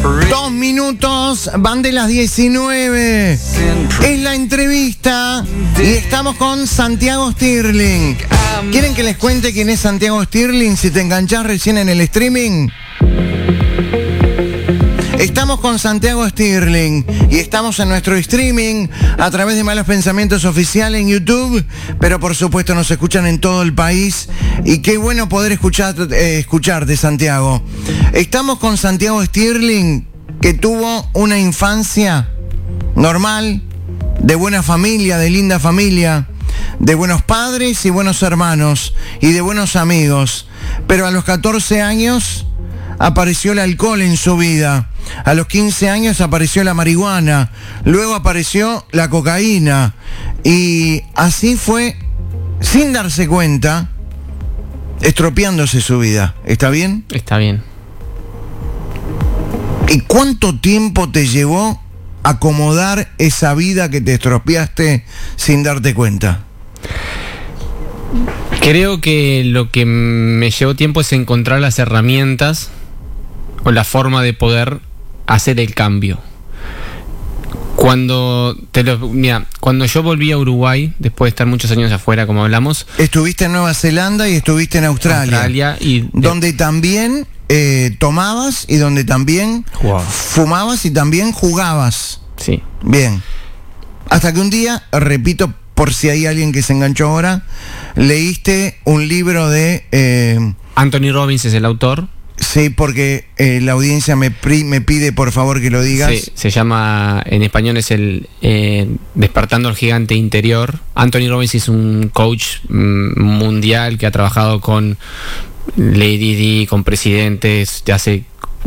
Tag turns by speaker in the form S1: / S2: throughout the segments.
S1: 2 minutos, van de las 19. Es la entrevista y estamos con Santiago Stirling. ¿Quieren que les cuente quién es Santiago Stirling si te enganchás recién en el streaming? Estamos con Santiago Stirling y estamos en nuestro streaming a través de Malos Pensamientos Oficial en YouTube, pero por supuesto nos escuchan en todo el país y qué bueno poder escucharte, Santiago. Estamos con Santiago Stirling, que tuvo una infancia normal, de buena familia, de linda familia, de buenos padres y buenos hermanos y de buenos amigos, pero a los 14 años apareció el alcohol en su vida. A los 15 años apareció la marihuana, luego apareció la cocaína y así fue, sin darse cuenta, estropeándose su vida. ¿Está bien?
S2: Está bien.
S1: ¿Y cuánto tiempo te llevó acomodar esa vida que te estropeaste sin darte cuenta?
S2: Creo que lo que me llevó tiempo es encontrar las herramientas o la forma de poder hacer el cambio. Cuando yo volví a Uruguay, después de estar muchos años afuera, como hablamos.
S1: Estuviste en Nueva Zelanda y estuviste en Australia donde también tomabas y donde también fumabas y también jugabas.
S2: Sí.
S1: Bien. Hasta que un día, repito, por si hay alguien que se enganchó ahora, leíste un libro de...
S2: Anthony Robbins es el autor.
S1: Sí, porque la audiencia me pide por favor que lo digas.
S2: Sí, se llama, en español es el Despertando al Gigante Interior. Anthony Robbins es un coach mundial que ha trabajado con Lady Di, con presidentes, te hace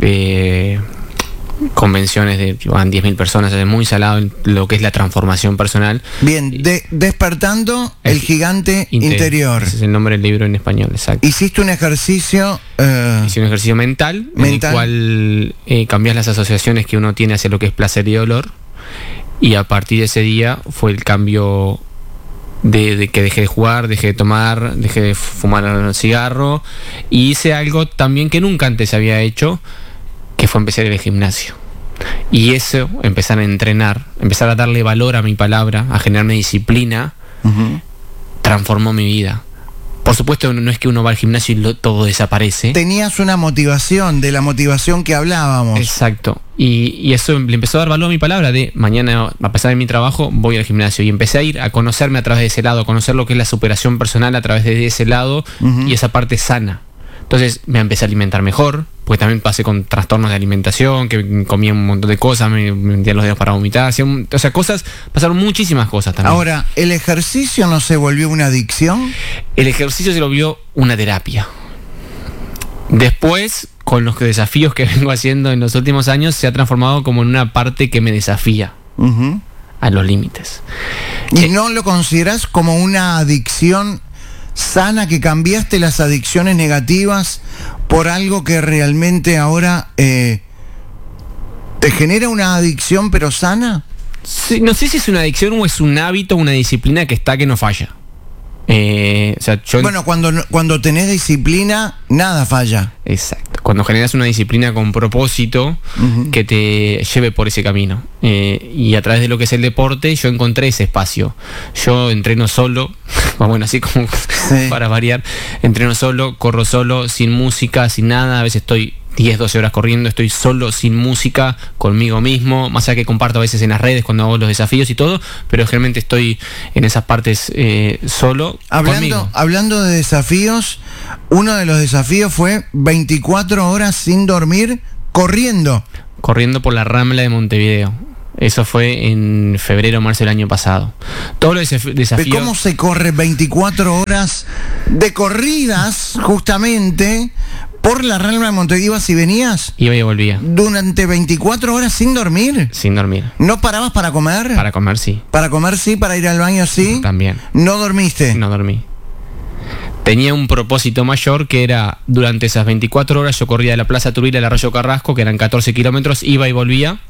S2: convenciones de 10.000 personas, es muy salado en lo que es la transformación personal.
S1: Bien, Despertando el Gigante Interior.
S2: Ese es el nombre del libro en español, exacto.
S1: Hiciste un ejercicio...
S2: Hice un ejercicio mental, en el cual cambias las asociaciones que uno tiene hacia lo que es placer y dolor, y a partir de ese día fue el cambio de que dejé de jugar, dejé de tomar, dejé de fumar cigarro, y hice algo también que nunca antes había hecho, que fue empezar el gimnasio. Y eso, empezar a entrenar, empezar a darle valor a mi palabra, a generarme disciplina, transformó mi vida. Por supuesto, no es que uno va al gimnasio y todo desaparece. Tenías una motivación, de la motivación que hablábamos. Exacto. Y eso le empezó a dar valor a mi palabra de mañana, a pesar de mi trabajo, voy al gimnasio. Y empecé a ir a conocerme a través de ese lado, a conocer lo que es la superación personal a través de ese lado y esa parte sana. Entonces me empecé a alimentar mejor, porque también pasé con trastornos de alimentación, que comía un montón de cosas, me metían los dedos para vomitar, o sea, pasaron muchísimas cosas también.
S1: Ahora, ¿el ejercicio no se volvió una adicción?
S2: El ejercicio se volvió una terapia. Después, con los desafíos que vengo haciendo en los últimos años, se ha transformado como en una parte que me desafía a los límites.
S1: ¿Y no lo consideras como una adicción sana, que cambiaste las adicciones negativas por algo que realmente ahora te genera una adicción pero sana?
S2: Sí, no sé si es una adicción o es un hábito, una disciplina que no falla.
S1: Bueno, cuando tenés disciplina, nada falla.
S2: Exacto. Cuando generas una disciplina con propósito que te lleve por ese camino. Y a través de lo que es el deporte, yo encontré ese espacio. Yo entreno solo, bueno, así como para variar, entreno solo, corro solo, sin música, sin nada. A veces estoy 10, 12 horas corriendo, estoy solo, sin música, conmigo mismo, más allá que comparto a veces en las redes cuando hago los desafíos y todo, pero generalmente estoy en esas partes solo.
S1: Hablando de desafíos, uno de los desafíos fue 24 horas sin dormir, corriendo por la Rambla de Montevideo. Eso fue en febrero o marzo del año pasado. Todos los desafíos... ¿Cómo se corre 24 horas de corridas, justamente, por la Rambla de Montevideo? ¿Ibas y venías?
S2: Iba y volvía.
S1: ¿Durante 24 horas sin dormir?
S2: Sin dormir.
S1: ¿No parabas para comer?
S2: Para comer sí.
S1: ¿Para comer sí? ¿Para ir al baño sí?
S2: También.
S1: ¿No dormiste?
S2: No dormí. tenía un propósito mayor, que era, durante esas 24 horas yo corría de la Plaza Turbila al Arroyo Carrasco, que eran 14 kilómetros, iba y volvía.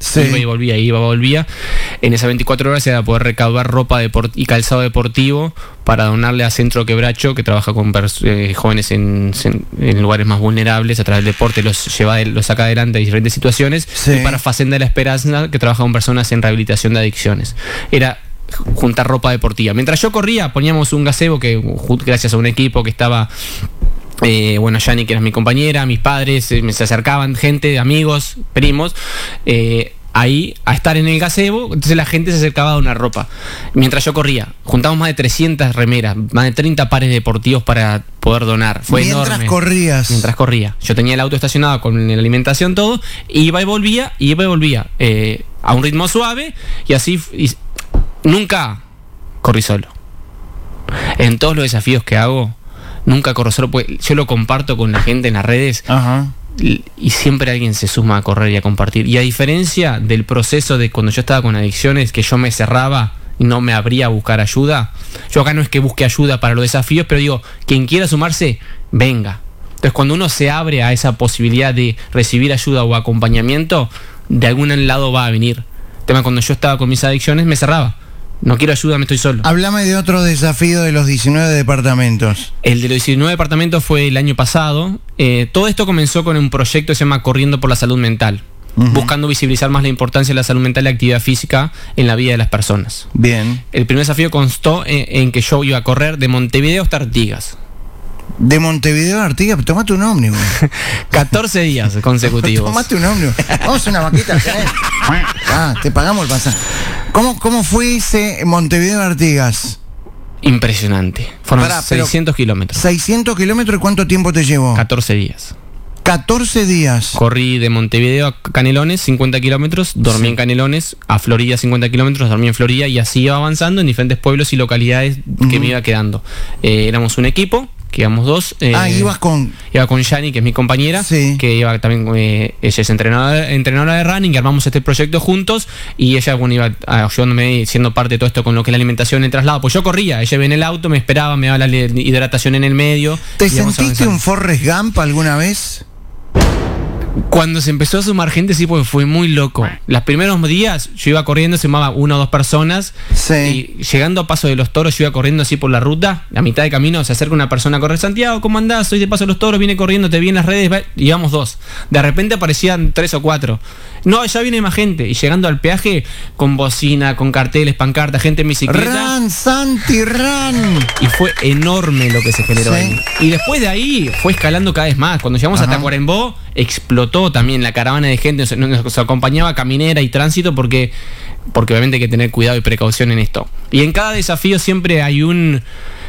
S2: En esas 24 horas era poder recaudar ropa y calzado deportivo para donarle a Centro Quebracho, que trabaja con jóvenes en lugares más vulnerables a través del deporte, los saca adelante de diferentes situaciones, y para Facenda de la Esperanza, que trabaja con personas en rehabilitación de adicciones. Era juntar ropa deportiva. Mientras yo corría, poníamos un gazebo que, gracias a un equipo que estaba, Yani, que era mi compañera, mis padres, se acercaban gente, amigos, primos, ahí a estar en el gazebo. Entonces la gente se acercaba a donar ropa mientras yo corría. Juntamos más de 300 remeras, más de 30 pares deportivos para poder donar. Fue enorme. Mientras corría. Yo tenía el auto estacionado con la alimentación, todo, iba y volvía, a un ritmo suave, y así. Nunca corrí solo. En todos los desafíos que hago, nunca corro solo, porque yo lo comparto con la gente en las redes. Ajá. Y siempre alguien se suma a correr y a compartir. Y a diferencia del proceso de cuando yo estaba con adicciones, que yo me cerraba y no me abría a buscar ayuda, yo acá no es que busque ayuda para los desafíos, pero digo, quien quiera sumarse, venga. Entonces, cuando uno se abre a esa posibilidad de recibir ayuda o acompañamiento, de algún lado va a venir. El tema, cuando yo estaba con mis adicciones, me cerraba. No quiero ayuda, me estoy solo.
S1: Háblame de otro desafío de los 19 departamentos.
S2: El de los 19 departamentos fue el año pasado. Todo esto comenzó con un proyecto que se llama Corriendo por la Salud Mental, buscando visibilizar más la importancia de la salud mental y la actividad física en la vida de las personas.
S1: Bien.
S2: El primer desafío constó en que yo iba a correr de Montevideo hasta Artigas.
S1: De Montevideo a Artigas, tomate un ómnibus.
S2: 14 días consecutivos.
S1: Tomate un ómnibus. Vamos a una vaquita. Te pagamos el pasaje. ¿Cómo fue ese Montevideo a Artigas?
S2: Impresionante. Fueron 600 kilómetros.
S1: 600 kilómetros, ¿y cuánto tiempo te llevó?
S2: 14 días.
S1: 14 días.
S2: Corrí de Montevideo a Canelones, 50 kilómetros, dormí en Canelones, a Florida 50 kilómetros, dormí en Florida, y así iba avanzando en diferentes pueblos y localidades que me iba quedando. Éramos un equipo, que íbamos dos.
S1: Ibas con...
S2: Iba con Yani, que es mi compañera, que iba también, ella es entrenadora de running, y armamos este proyecto juntos, y ella, iba ayudándome, siendo parte de todo esto con lo que es la alimentación, el traslado. Pues yo corría, ella venía en el auto, me esperaba, me daba la hidratación en el medio.
S1: ¿Te sentiste un Forrest Gump alguna vez?
S2: Cuando se empezó a sumar gente, sí, porque fue muy loco. Los primeros días yo iba corriendo, se sumaba 1 o 2 personas, y llegando a Paso de los Toros, yo iba corriendo así por la ruta. A mitad de camino se acerca una persona a correr: Santiago, ¿cómo andás? Soy de Paso de los Toros, viene corriendo, te vi en las redes, y íbamos 2. De repente aparecían 3 o 4. No, ya viene más gente. Y llegando al peaje, con bocina, con carteles, pancartas, gente en bicicleta.
S1: ¡Run, Santi, run!
S2: Y fue enorme lo que se generó ahí. Y después de ahí fue escalando cada vez más. Cuando llegamos a Tacuarembó, explotó también la caravana de gente. Nos acompañaba caminera y tránsito, porque obviamente hay que tener cuidado y precaución en esto. Y en cada desafío siempre hay una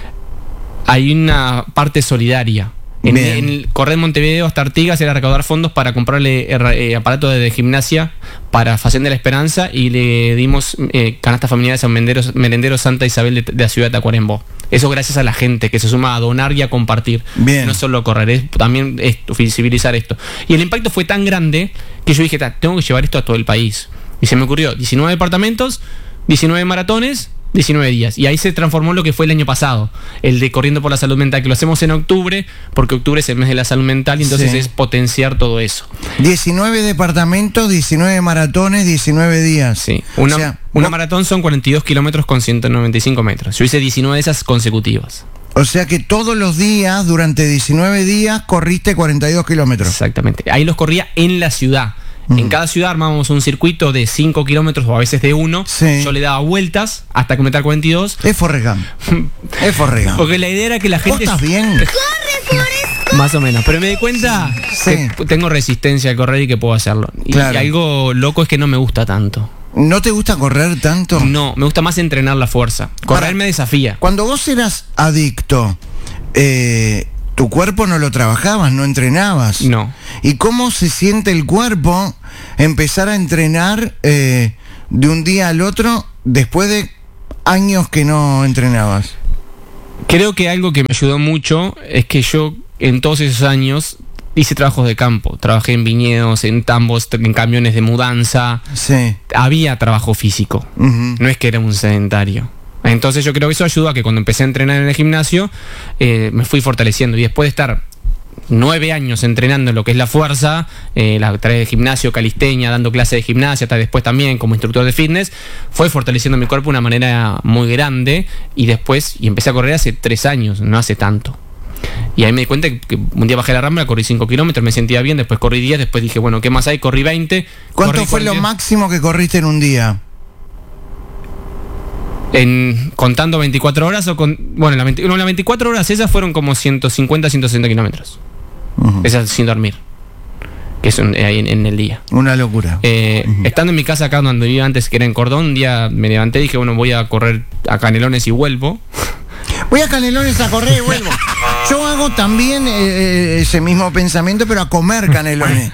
S2: parte solidaria. En el correr Montevideo hasta Artigas era recaudar fondos para comprarle aparatos de gimnasia para Facenda de la Esperanza, y le dimos canastas familiares a un merendero Santa Isabel de la ciudad de Tacuarembó. Eso gracias a la gente que se suma a donar y a compartir.
S1: Bien.
S2: No solo correr, también visibilizar esto. Y el impacto fue tan grande que yo dije, tengo que llevar esto a todo el país. Y se me ocurrió 19 departamentos, 19 maratones, 19 días. Y ahí se transformó lo que fue el año pasado, el de Corriendo por la Salud Mental, que lo hacemos en octubre, porque octubre es el mes de la salud mental, y entonces es potenciar todo eso.
S1: 19 departamentos, 19 maratones, 19 días.
S2: Sí. Una maratón son 42 kilómetros con 195 metros. Yo hice 19 de esas consecutivas.
S1: O sea que todos los días, durante 19 días, corriste 42 kilómetros.
S2: Exactamente. Ahí los corría en la ciudad. En cada ciudad armábamos un circuito de 5 kilómetros o a veces de 1. Yo le daba vueltas hasta completar 42.
S1: Es Forrest Gump. Es Forrest Gump.
S2: Porque la idea era que la gente...
S1: ¿Estás bien?
S3: ¡Corre, Forrest!
S2: Más o menos. Pero me di cuenta que tengo resistencia al correr y que puedo hacerlo. Y algo loco es que no me gusta tanto.
S1: ¿No te gusta correr tanto?
S2: No, me gusta más entrenar la fuerza. Correr me desafía.
S1: Cuando vos eras adicto, tu cuerpo no lo trabajabas, no entrenabas.
S2: No.
S1: ¿Y cómo se siente el cuerpo empezar a entrenar de un día al otro después de años que no entrenabas?
S2: Creo que algo que me ayudó mucho es que yo en todos esos años hice trabajos de campo. Trabajé en viñedos, en tambos, en camiones de mudanza. Había trabajo físico. No es que era un sedentario. Entonces yo creo que eso ayudó a que cuando empecé a entrenar en el gimnasio, me fui fortaleciendo. Y después de estar 9 años entrenando en lo que es la fuerza, a través de gimnasio, calistenia, dando clases de gimnasia, hasta después también como instructor de fitness, fue fortaleciendo mi cuerpo de una manera muy grande. Y empecé a correr hace 3 años, no hace tanto. Y ahí me di cuenta que un día bajé la rambla, corrí 5 kilómetros, me sentía bien, después corrí 10, después dije, bueno, ¿qué más hay? Corrí 20.
S1: ¿Cuánto fue lo máximo que corriste en un día?
S2: Contando 24 horas o con... Bueno, las 24 horas esas fueron como 150, 160 kilómetros. Esas sin dormir. Que es ahí en el día.
S1: Una locura.
S2: Estando en mi casa acá donde vivía antes, que era en Cordón, un día me levanté y dije, bueno, voy a correr a Canelones y vuelvo.
S1: Voy a Canelones a correr y vuelvo. Yo hago también ese mismo pensamiento, pero a comer canelones.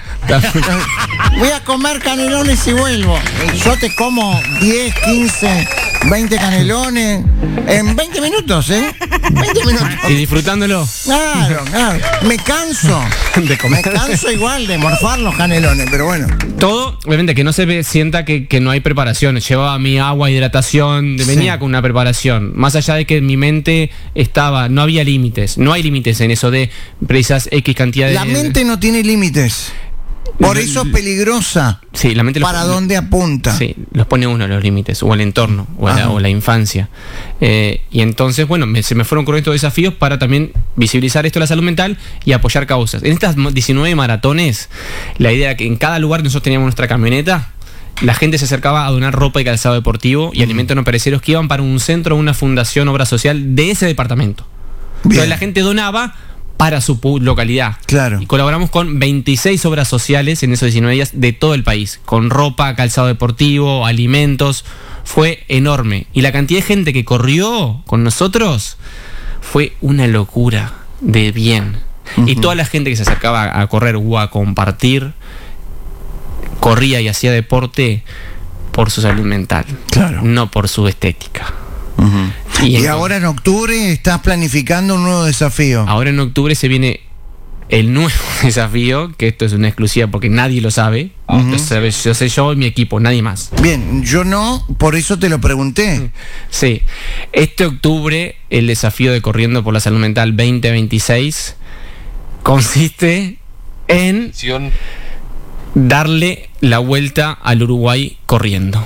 S1: Voy a comer canelones y vuelvo. Yo te como 10, 15, 20 canelones en 20 minutos, ¿eh? 20 minutos.
S2: Y disfrutándolo.
S1: Claro. Me canso.
S2: De comer.
S1: Me canso igual de morfar los canelones, pero bueno.
S2: Todo, obviamente, que no se sienta que no hay preparación. Llevaba mi agua, hidratación, venía con una preparación. Más allá de que en mi mente no había límites. No hay límites en eso de precisas X cantidad de...
S1: La mente no tiene límites. Por eso es peligrosa.
S2: Sí, la mente
S1: ¿Para dónde apunta?
S2: Sí, los pone uno los límites, o el entorno, o la infancia. Y entonces, bueno, se me fueron ocurriendo estos desafíos para también visibilizar esto de la salud mental y apoyar causas. En estas 19 maratones, la idea era que en cada lugar que nosotros teníamos nuestra camioneta, la gente se acercaba a donar ropa y calzado deportivo y alimentos no perecederos que iban para un centro, una fundación, obra social de ese departamento.
S1: Bien.
S2: Entonces la gente donaba para su localidad.
S1: Claro.
S2: Y colaboramos con 26 obras sociales en esos 19 días de todo el país, con ropa, calzado deportivo, alimentos. Fue enorme. Y la cantidad de gente que corrió con nosotros fue una locura de bien. Y toda la gente que se acercaba a correr o a compartir, corría y hacía deporte por su salud mental,
S1: claro,
S2: no por su estética.
S1: Y ahora en octubre estás planificando un nuevo desafío.
S2: Ahora en octubre se viene el nuevo desafío, que esto es una exclusiva porque nadie lo sabe. Yo sé yo y mi equipo, nadie más.
S1: Bien, yo no, por eso te lo pregunté.
S2: Sí, este octubre el desafío de Corriendo por la Salud Mental 2026 consiste en darle la vuelta al Uruguay corriendo.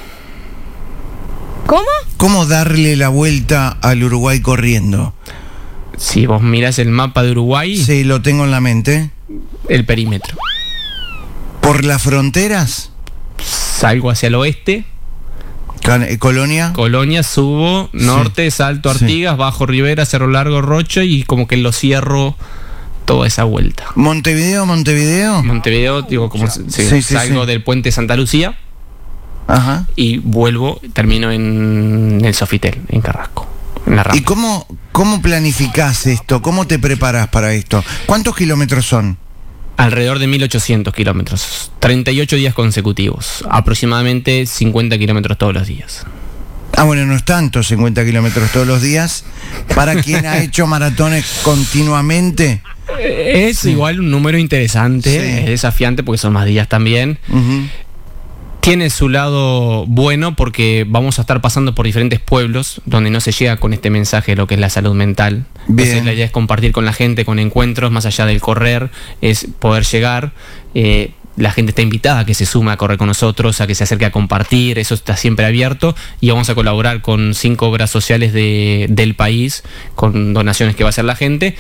S3: ¿Cómo?
S1: ¿Cómo darle la vuelta al Uruguay corriendo?
S2: Si vos mirás el mapa de Uruguay...
S1: Sí, lo tengo en la mente.
S2: El perímetro.
S1: ¿Por las fronteras?
S2: Salgo hacia el oeste.
S1: ¿Colonia?
S2: Colonia, subo, norte, Salto, Artigas, bajo Rivera, Cerro Largo, Rocha y como que lo cierro toda esa vuelta.
S1: ¿Montevideo?
S2: Montevideo, digo, como salgo del puente Santa Lucía.
S1: Ajá.
S2: Y vuelvo, termino en el Sofitel, en Carrasco, en la Rambla.
S1: ¿Y cómo planificás esto? ¿Cómo te preparas para esto? ¿Cuántos kilómetros son?
S2: Alrededor de 1800 kilómetros, 38 días consecutivos, aproximadamente 50 kilómetros todos los días.
S1: Ah, bueno, no es tanto, 50 kilómetros todos los días. Para quien ha hecho maratones continuamente.
S2: Es igual un número interesante, es desafiante porque son más días también. Tiene su lado bueno porque vamos a estar pasando por diferentes pueblos donde no se llega con este mensaje de lo que es la salud mental. Entonces la idea es compartir con la gente, con encuentros, más allá del correr, es poder llegar. La gente está invitada a que se sume a correr con nosotros, a que se acerque a compartir, eso está siempre abierto y vamos a colaborar con 5 obras sociales del país, con donaciones que va a hacer la gente,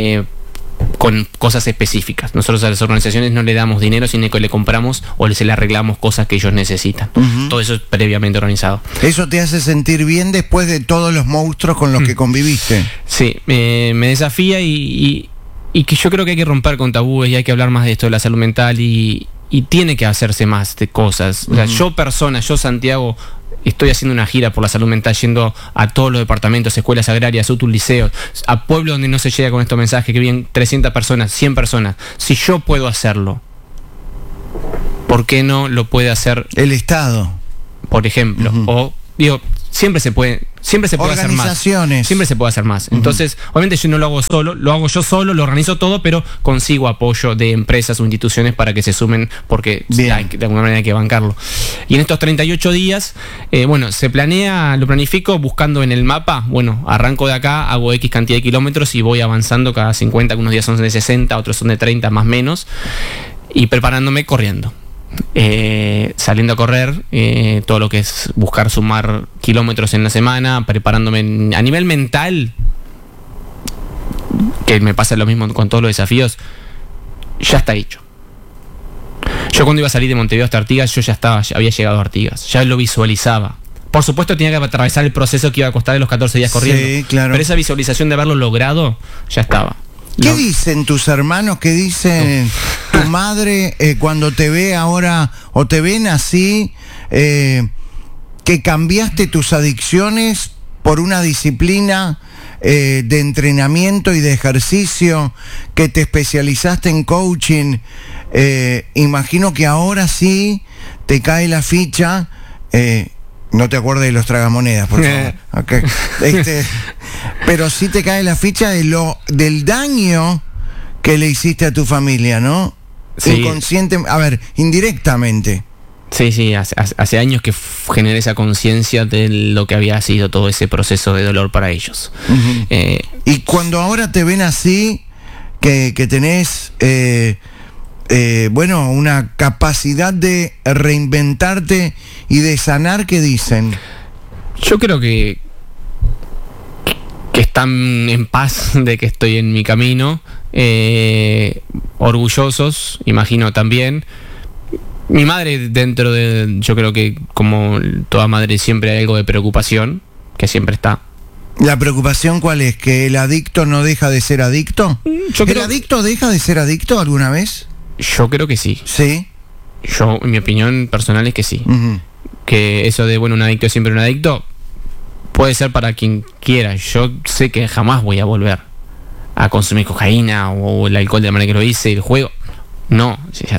S2: con cosas específicas. Nosotros a las organizaciones no le damos dinero, sino que le compramos o se le arreglamos cosas que ellos necesitan. Todo eso es previamente organizado.
S1: ¿Eso te hace sentir bien después de todos los monstruos con los que conviviste?
S2: Sí, me desafía y que yo creo que hay que romper con tabúes y hay que hablar más de esto de la salud mental y tiene que hacerse más de cosas. O sea, yo Santiago, estoy haciendo una gira por la salud mental, yendo a todos los departamentos, escuelas agrarias, UTU, liceos, a pueblos donde no se llega con estos mensajes, que vienen 300 personas, 100 personas. Si yo puedo hacerlo, ¿por qué no lo puede hacer
S1: el Estado?
S2: Por ejemplo. O, digo, siempre se puede hacer más. Siempre se puede hacer más. Entonces, obviamente yo no lo hago solo, lo hago yo solo, lo organizo todo, pero consigo apoyo de empresas o instituciones para que se sumen, porque de alguna manera hay que bancarlo. Y en estos 38 días, se lo planifico buscando en el mapa, arranco de acá, hago X cantidad de kilómetros y voy avanzando cada 50, algunos días son de 60, otros son de 30, más o menos, y preparándome corriendo. Saliendo a correr, todo lo que es buscar sumar kilómetros en la semana, preparándome a nivel mental, que me pasa lo mismo con todos los desafíos, ya está hecho. Yo cuando iba a salir de Montevideo hasta Artigas, yo ya había llegado a Artigas, ya lo visualizaba. Por supuesto tenía que atravesar el proceso que iba a costar de los 14 días corriendo,
S1: sí, claro.
S2: Pero esa visualización de haberlo logrado, ya estaba.
S1: ¿Qué dicen tus hermanos? ¿Qué dicen tu madre cuando te ve ahora o te ven así? Que cambiaste tus adicciones por una disciplina de entrenamiento y de ejercicio, que te especializaste en coaching. Imagino que ahora sí te cae la ficha. No te acuerdes de los tragamonedas, por favor. Okay. Pero sí te cae la ficha del daño que le hiciste a tu familia, ¿no? Sí. Indirectamente.
S2: Sí, hace años que generé esa conciencia de lo que había sido todo ese proceso de dolor para ellos.
S1: Y cuando ahora te ven así, que tenés... una capacidad de reinventarte y de sanar, ¿qué dicen?
S2: Yo creo que están en paz de que estoy en mi camino, orgullosos, imagino también. Mi madre, yo creo que como toda madre siempre hay algo de preocupación, que siempre está.
S1: ¿La preocupación cuál es? ¿Que el adicto no deja de ser adicto? ¿El adicto deja de ser adicto alguna vez?
S2: Yo creo que sí.
S1: ¿Sí?
S2: Mi opinión personal es que sí. Que eso de, un adicto es siempre un adicto, puede ser para quien quiera. Yo sé que jamás voy a volver a consumir cocaína o el alcohol de la manera que lo hice, el juego. No,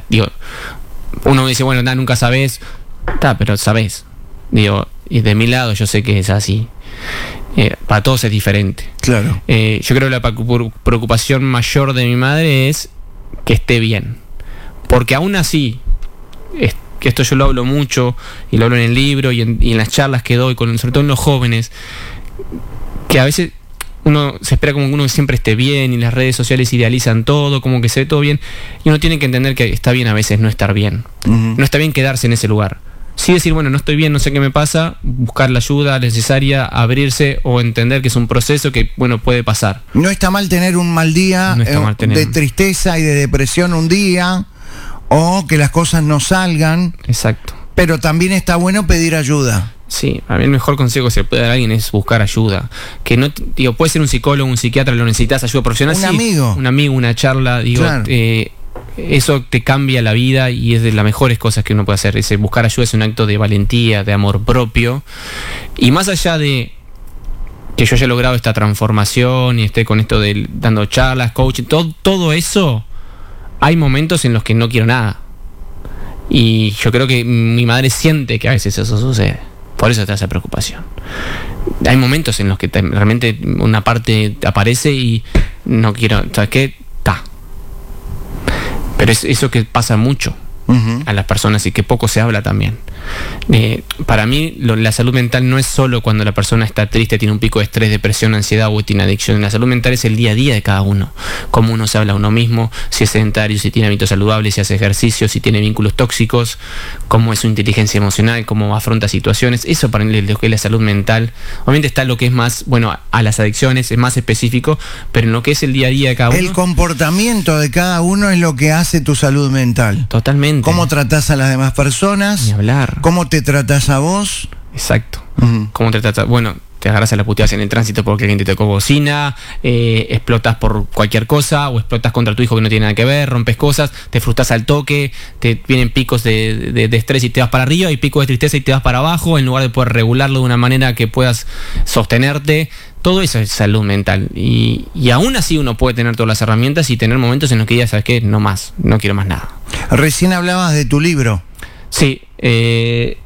S2: uno dice, nunca sabes. Pero sabes. Y de mi lado yo sé que es así. Para todos es diferente.
S1: Claro.
S2: Yo creo que la preocupación mayor de mi madre es que esté bien. Porque aún así, que esto yo lo hablo mucho, y lo hablo en el libro y en las charlas que doy, sobre todo en los jóvenes, que a veces uno se espera como que uno siempre esté bien, y las redes sociales idealizan todo, como que se ve todo bien, y uno tiene que entender que está bien a veces no estar bien. No está bien quedarse en ese lugar. Sí decir, no estoy bien, no sé qué me pasa, buscar la ayuda necesaria, abrirse o entender que es un proceso que, puede pasar.
S1: No está mal tener un mal día, de tristeza y de depresión un día, o que las cosas no salgan.
S2: Exacto.
S1: Pero también está bueno pedir ayuda.
S2: Sí, a mí el mejor consejo que se puede dar a alguien es buscar ayuda. Que no, puede ser un psicólogo, un psiquiatra, lo necesitas ayuda profesional. Un amigo, una charla, claro. Eso te cambia la vida y es de las mejores cosas que uno puede hacer. Buscar ayuda es un acto de valentía, de amor propio. Y más allá de que yo haya logrado esta transformación y esté con esto de dando charlas, coaching, todo eso, hay momentos en los que no quiero nada. Y yo creo que mi madre siente que a veces eso sucede. Por eso te hace preocupación. Hay momentos en los que realmente una parte aparece y no quiero, ¿sabes qué? Pero es eso que pasa mucho a las personas y que poco se habla también. Para mí la salud mental no es solo cuando la persona está triste, tiene un pico de estrés, depresión, ansiedad o tiene adicción. La salud mental es el día a día de cada uno, cómo uno se habla a uno mismo, si es sedentario, si tiene hábitos saludables, si hace ejercicio, si tiene vínculos tóxicos, cómo es su inteligencia emocional, cómo afronta situaciones. Eso para mí es lo que es la salud mental. Obviamente está lo que es más, a las adicciones es más específico, pero en lo que es el día a día de cada uno,
S1: el comportamiento de cada uno es lo que hace tu salud mental.
S2: Totalmente.
S1: Cómo tratás a las demás personas.
S2: Ni hablar.
S1: ¿Cómo te tratás a vos?
S2: Exacto. ¿Cómo te tratas? Te agarras a la puteadas en el tránsito porque alguien te tocó bocina, explotas por cualquier cosa, o explotas contra tu hijo que no tiene nada que ver, rompes cosas, te frustras al toque, te vienen picos de estrés y te vas para arriba, y picos de tristeza y te vas para abajo, en lugar de poder regularlo de una manera que puedas sostenerte. Todo eso es salud mental. Y aún así uno puede tener todas las herramientas y tener momentos en los que ya sabes que no más, no quiero más nada.
S1: Recién hablabas de tu libro.
S2: Sí,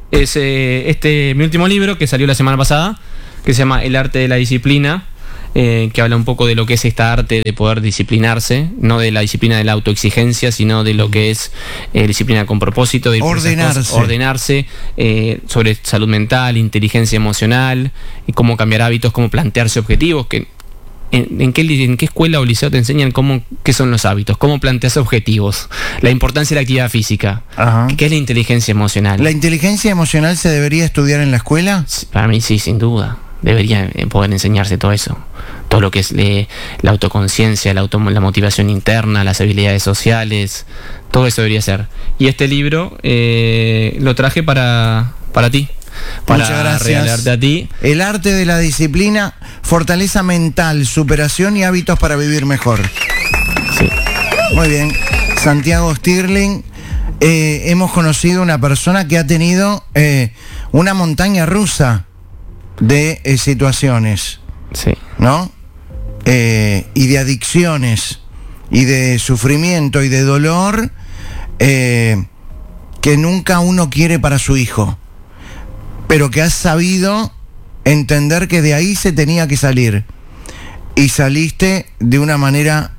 S2: es mi último libro que salió la semana pasada, que se llama El arte de la disciplina, que habla un poco de lo que es esta arte de poder disciplinarse, no de la disciplina de la autoexigencia, sino de lo que es disciplina con propósito, de ordenarse, sobre salud mental, inteligencia emocional, y cómo cambiar hábitos, cómo plantearse objetivos, que ¿En qué escuela o liceo te enseñan qué son los hábitos? ¿Cómo planteas objetivos? La importancia de la actividad física. Ajá. ¿Qué es la inteligencia emocional?
S1: ¿La inteligencia emocional se debería estudiar en la escuela?
S2: Para mí sí, sin duda. Debería poder enseñarse todo eso. Todo lo que es la autoconciencia, la motivación interna, las habilidades sociales. Todo eso debería ser. Y este libro lo traje para ti.
S1: Muchas gracias.
S2: Regalarte a ti.
S1: El arte de la disciplina, fortaleza mental, superación y hábitos para vivir mejor.
S2: Sí.
S1: Muy bien. Santiago Stirling, hemos conocido una persona que ha tenido una montaña rusa de situaciones.
S2: Sí.
S1: ¿No? Y de adicciones, y de sufrimiento, y de dolor, que nunca uno quiere para su hijo, pero que has sabido entender que de ahí se tenía que salir. Y saliste de una manera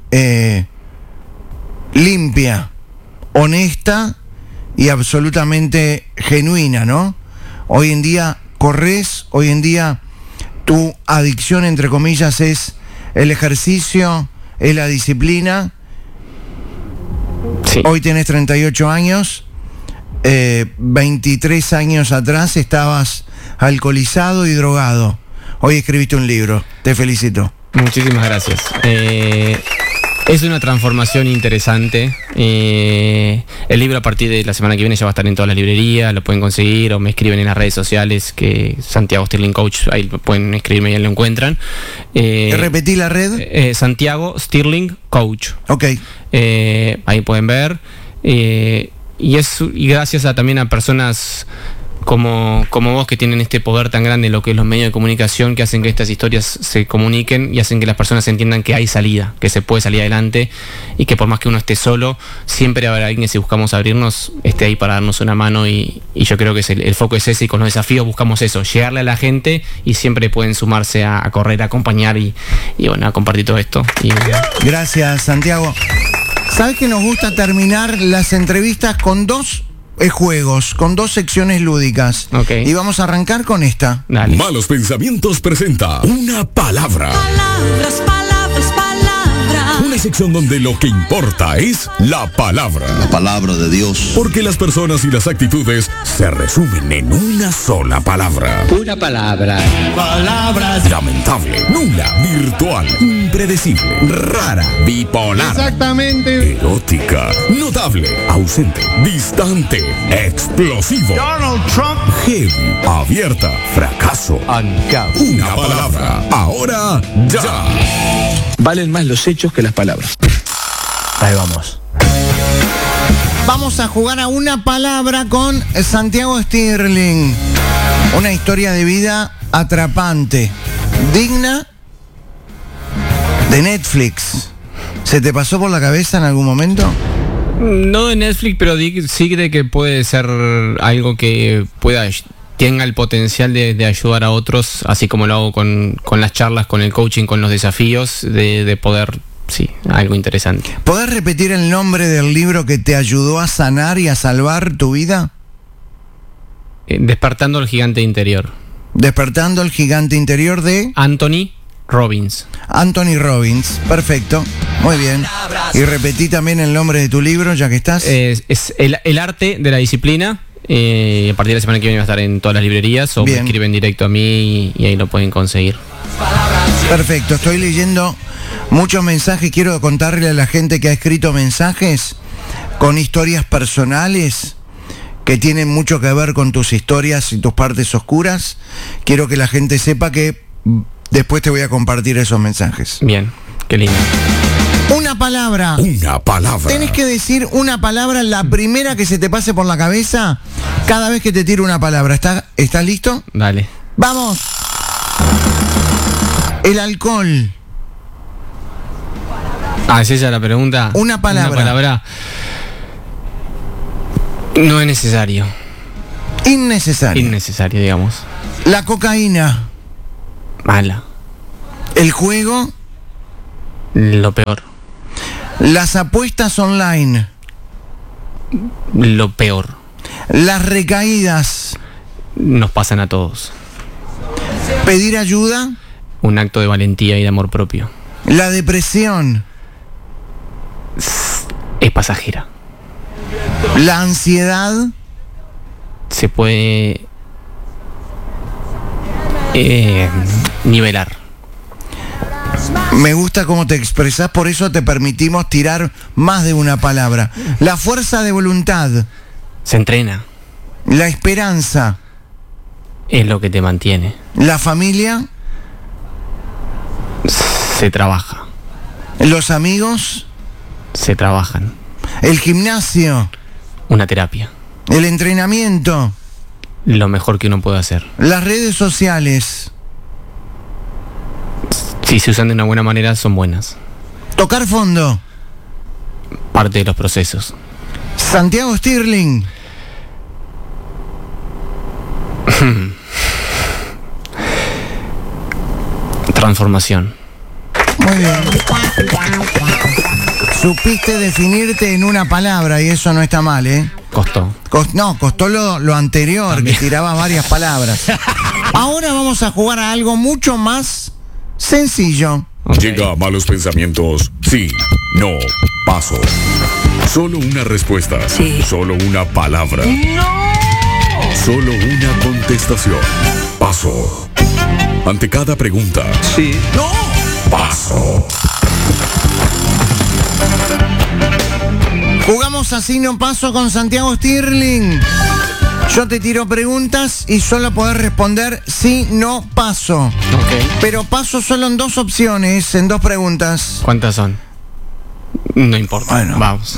S1: limpia, honesta y absolutamente genuina, ¿no? Hoy en día corres, hoy en día tu adicción, entre comillas, es el ejercicio, es la disciplina.
S2: Sí.
S1: Hoy tenés 38 años. 23 años atrás estabas alcoholizado y drogado. Hoy escribiste un libro. Te felicito.
S2: Muchísimas gracias. Es una transformación interesante. El libro a partir de la semana que viene ya va a estar en todas las librerías. Lo pueden conseguir o me escriben en las redes sociales, que Santiago Stirling Coach, ahí pueden escribirme y ahí lo encuentran.
S1: ¿Repetí la red?
S2: Santiago Stirling Coach.
S1: Ok.
S2: Ahí pueden ver. Y gracias también a personas como vos, que tienen este poder tan grande en lo que es los medios de comunicación, que hacen que estas historias se comuniquen y hacen que las personas entiendan que hay salida, que se puede salir adelante, y que por más que uno esté solo, siempre habrá alguien que, si buscamos abrirnos, esté ahí para darnos una mano. Y yo creo que el foco es ese, y con los desafíos buscamos eso, llegarle a la gente, y siempre pueden sumarse a correr, a acompañar y bueno, a compartir todo esto.
S1: Gracias, Santiago. ¿Sabes que nos gusta terminar las entrevistas con dos juegos, con dos secciones lúdicas?
S2: Okay.
S1: Y vamos a arrancar con esta.
S2: Dale.
S4: Malos Pensamientos presenta Una Palabra.
S5: Palabras, palabras, palabras.
S4: Una sección donde lo que importa es la palabra.
S6: La palabra de Dios.
S4: Porque las personas y las actitudes se resumen en una sola palabra.
S7: Una palabra.
S6: Palabras.
S4: Lamentable, nula, virtual, impredecible, rara, bipolar.
S1: Exactamente.
S4: Erótica, notable, ausente, distante, explosivo.
S6: Donald Trump.
S4: Heavy, abierta, fracaso.
S6: Uncut.
S4: Una palabra. Ahora ya.
S7: Valen más los hechos que las palabras.
S6: Ahí vamos.
S1: Vamos a jugar a una palabra con Santiago Stirling. Una historia de vida atrapante, digna de Netflix. ¿Se te pasó por la cabeza en algún momento?
S2: No de Netflix, pero sí de que puede ser algo que tenga el potencial de ayudar a otros, así como lo hago con las charlas, con el coaching, con los desafíos, de poder, sí, algo interesante.
S1: ¿Podés repetir el nombre del libro que te ayudó a sanar y a salvar tu vida?
S2: Despertando el gigante interior.
S1: Despertando el gigante interior de
S2: Anthony Robbins.
S1: Anthony Robbins, perfecto, muy bien. Y repetí también el nombre de tu libro, ya que estás.
S2: Es el arte de la disciplina. A partir de la semana que viene va a estar en todas las librerías, o
S1: bien,
S2: me escriben directo a mí y ahí lo pueden conseguir.
S1: Perfecto, estoy leyendo muchos mensajes. Quiero contarle a la gente que ha escrito mensajes con historias personales que tienen mucho que ver con tus historias y tus partes oscuras. Quiero que la gente sepa que después te voy a compartir esos mensajes.
S2: Bien, qué lindo.
S1: Una palabra.
S4: Una palabra.
S1: Tenés que decir una palabra, la primera que se te pase por la cabeza, cada vez que te tiro una palabra. ¿Estás listo?
S2: Dale.
S1: ¡Vamos! El alcohol.
S2: ¿Es esa la pregunta?
S1: Una palabra.
S2: Una palabra. No es necesario.
S1: Innecesario.
S2: Innecesario, digamos.
S1: La cocaína.
S2: Mala.
S1: El juego.
S2: Lo peor.
S1: Las apuestas online.
S2: Lo peor.
S1: Las recaídas.
S2: Nos pasan a todos.
S1: Pedir ayuda.
S2: Un acto de valentía y de amor propio.
S1: La depresión.
S2: Es pasajera.
S1: La ansiedad.
S2: Se puede nivelar.
S1: Me gusta cómo te expresás, por eso te permitimos tirar más de una palabra. La fuerza de voluntad.
S2: Se entrena.
S1: La esperanza.
S2: Es lo que te mantiene.
S1: La familia.
S2: Se trabaja.
S1: Los amigos.
S2: Se trabajan.
S1: El gimnasio.
S2: Una terapia.
S1: El entrenamiento.
S2: Lo mejor que uno puede hacer.
S1: Las redes sociales.
S2: Si se usan de una buena manera, son buenas.
S1: Tocar fondo.
S2: Parte de los procesos.
S1: Santiago Stirling.
S2: Transformación.
S1: Muy bien. Supiste definirte en una palabra y eso no está mal, ¿eh?
S2: Costó.
S1: Costó lo anterior, también. Que tiraba varias palabras. Ahora vamos a jugar a algo mucho más sencillo.
S2: Okay.
S4: Llega a malos pensamientos. Sí, no, paso. Solo una respuesta.
S5: Sí.
S4: Solo una palabra.
S5: ¡No!
S4: Solo una contestación. Paso. Ante cada pregunta.
S6: Sí.
S1: ¡No!
S4: Paso.
S1: Jugamos así no paso con Santiago Stirling. Yo te tiro preguntas y solo podés responder sí, no, paso.
S2: Ok.
S1: Pero paso solo en dos opciones, en dos preguntas.
S2: ¿Cuántas son? No importa.
S1: Bueno,
S2: vamos.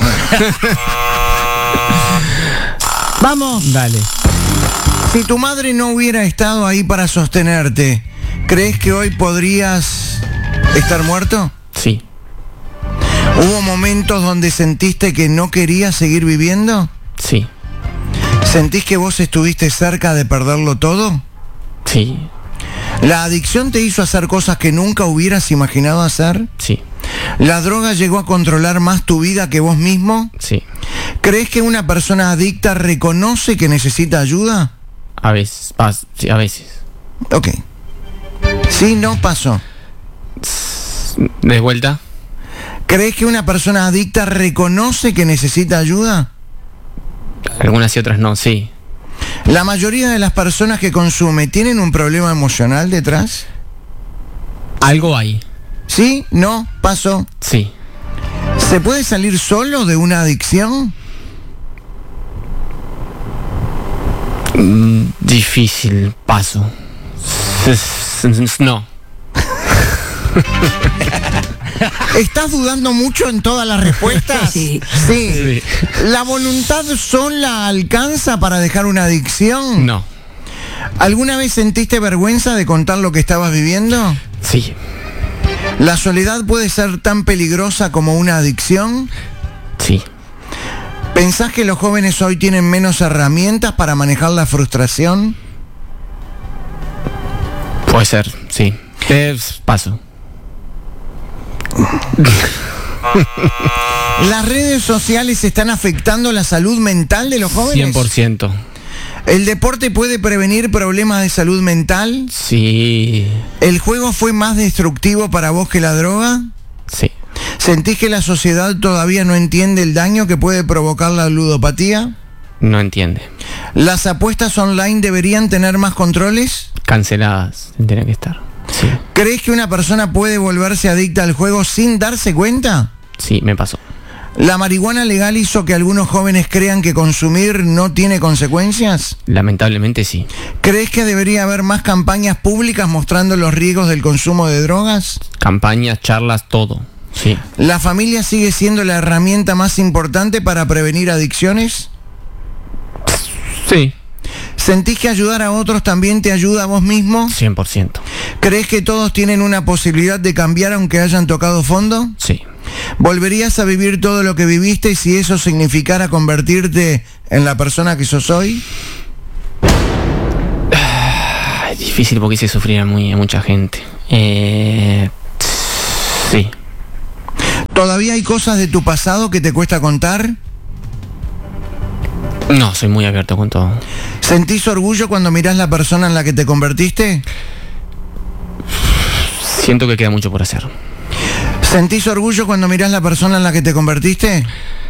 S1: Vamos.
S2: Dale.
S1: Si tu madre no hubiera estado ahí para sostenerte, ¿crees que hoy podrías estar muerto?
S2: Sí.
S1: ¿Hubo momentos donde sentiste que no querías seguir viviendo?
S2: Sí.
S1: ¿Sentís que vos estuviste cerca de perderlo todo?
S2: Sí.
S1: ¿La adicción te hizo hacer cosas que nunca hubieras imaginado hacer?
S2: Sí.
S1: ¿La droga llegó a controlar más tu vida que vos mismo?
S2: Sí.
S1: ¿Crees que una persona adicta reconoce que necesita ayuda?
S2: A veces. Sí, a veces.
S1: Ok. Sí, no, paso.
S2: ¿De vuelta?
S1: ¿Crees que una persona adicta reconoce que necesita ayuda?
S2: Algunas y otras no, sí.
S1: ¿La mayoría de las personas que consume tienen un problema emocional detrás?
S2: Algo hay.
S1: Sí, no, paso.
S2: Sí.
S1: ¿Se puede salir solo de una adicción?
S2: Difícil, paso. No.
S1: ¿Estás dudando mucho en todas las respuestas?
S5: Sí.
S1: Sí. ¿La voluntad sola alcanza para dejar una adicción?
S2: No.
S1: ¿Alguna vez sentiste vergüenza de contar lo que estabas viviendo?
S2: Sí.
S1: ¿La soledad puede ser tan peligrosa como una adicción?
S2: Sí.
S1: ¿Pensás que los jóvenes hoy tienen menos herramientas para manejar la frustración?
S2: Puede ser, sí. Paso.
S1: ¿Las redes sociales están afectando la salud mental de los jóvenes?
S2: 100%.
S1: ¿El deporte puede prevenir problemas de salud mental?
S2: Sí.
S1: ¿El juego fue más destructivo para vos que la droga?
S2: Sí.
S1: ¿Sentís que la sociedad todavía no entiende el daño que puede provocar la ludopatía?
S2: No entiende.
S1: ¿Las apuestas online deberían tener más controles?
S2: Canceladas. Tendrían que estar. Sí.
S1: ¿Crees que una persona puede volverse adicta al juego sin darse cuenta?
S2: Sí, me pasó.
S1: ¿La marihuana legal hizo que algunos jóvenes crean que consumir no tiene consecuencias?
S2: Lamentablemente sí.
S1: ¿Crees que debería haber más campañas públicas mostrando los riesgos del consumo de drogas?
S2: Campañas, charlas, todo. Sí.
S1: ¿La familia sigue siendo la herramienta más importante para prevenir adicciones?
S2: Sí.
S1: ¿Sentís que ayudar a otros también te ayuda a vos mismo?
S2: 100%.
S1: ¿Crees que todos tienen una posibilidad de cambiar aunque hayan tocado fondo?
S2: Sí.
S1: ¿Volverías a vivir todo lo que viviste si eso significara convertirte en la persona que sos hoy?
S2: difícil porque hice sufrir a mucha gente. Sí.
S1: ¿Todavía hay cosas de tu pasado que te cuesta contar?
S2: No, soy muy abierto con todo.
S1: ¿Sentís orgullo cuando mirás la persona en la que te convertiste?
S2: Siento que queda mucho por hacer.
S1: ¿Sentís orgullo cuando mirás la persona en la que te convertiste?